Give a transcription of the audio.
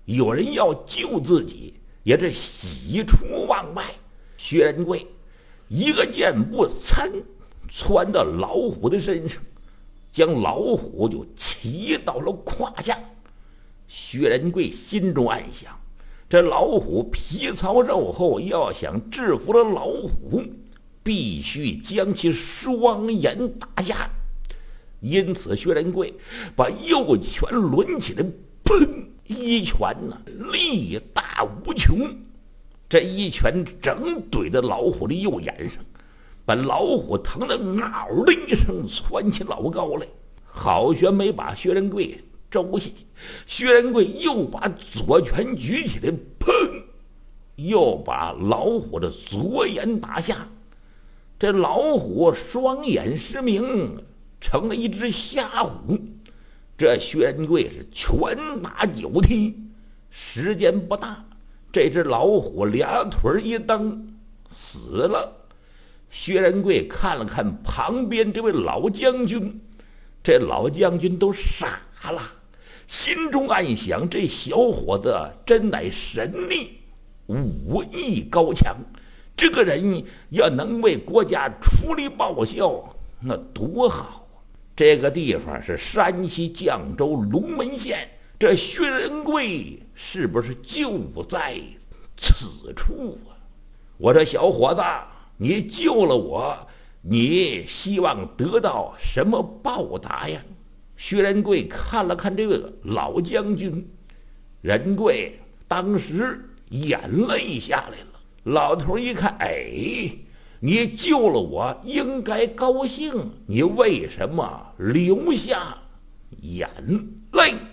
有人要救自己，也是喜出望外。薛仁贵一个箭步窜到老虎的身上，将老虎就骑到了胯下。薛仁贵心中暗想，这老虎皮糙肉厚，要想制服了老虎，必须将其双眼打下。因此薛仁贵把右拳抡起来，砰！一拳呢，力大无穷，这一拳正怼在老虎的右眼上，把老虎疼得嗷的一声窜起老高来。好悬没把薛仁贵周下去，薛仁贵又把左拳举起来，砰！又把老虎的左眼打下。这老虎双眼失明，成了一只瞎虎。这薛仁贵是拳打脚踢，时间不大，这只老虎俩腿一蹬死了。薛仁贵看了看旁边这位老将军，这老将军都傻了，心中暗想，这小伙子真乃神力，武艺高强，这个人要能为国家出力报效，那多好。这个地方是山西绛州龙门县，这薛仁贵是不是就在此处啊？我说小伙子，你救了我，你希望得到什么报答呀？薛仁贵看了看这个老将军，仁贵当时眼泪下来了。老头一看，你救了我，应该高兴，你为什么流下眼泪？